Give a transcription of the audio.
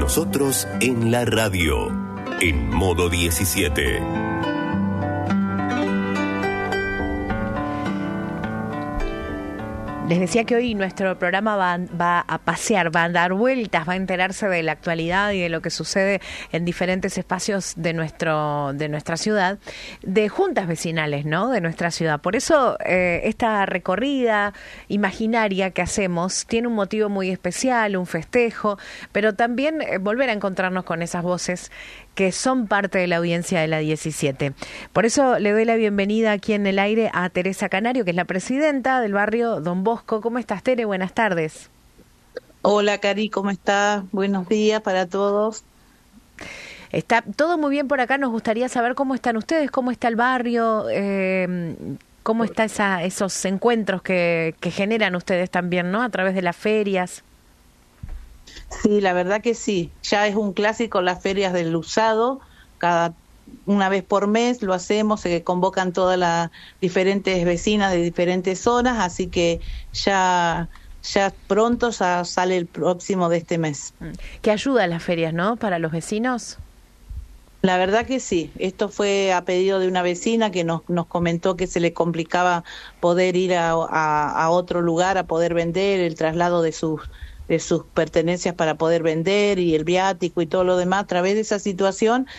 nosotros en la radio, en modo 17. Les decía que hoy nuestro programa va a pasear, va a dar vueltas, va a enterarse de la actualidad y de lo que sucede en diferentes espacios de nuestra ciudad, de juntas vecinales, ¿no?, de nuestra ciudad. Por eso esta recorrida imaginaria que hacemos tiene un motivo muy especial, un festejo, pero también volver a encontrarnos con esas voces que son parte de la audiencia de la 17. Por eso le doy la bienvenida aquí en el aire a Teresa Canario, que es la presidenta del barrio Don Bosco. ¿Cómo estás, Tere? Buenas tardes. Hola, Cari, ¿cómo estás? Buenos días para todos. Está todo muy bien por acá. Nos gustaría saber cómo están ustedes, cómo está el barrio, cómo están esos encuentros que generan ustedes también, ¿no?, a través de las ferias. Sí, la verdad que sí. Ya es un clásico las ferias del usado. Una vez por mes lo hacemos, se convocan todas las diferentes vecinas de diferentes zonas, así que ya pronto ya sale el próximo de este mes. ¿Qué ayuda a las ferias, no?, para los vecinos? La verdad que sí. Esto fue a pedido de una vecina que nos comentó que se le complicaba poder ir a otro lugar a poder vender, el traslado de sus pertenencias para poder vender y el viático y todo lo demás. A través de esa situación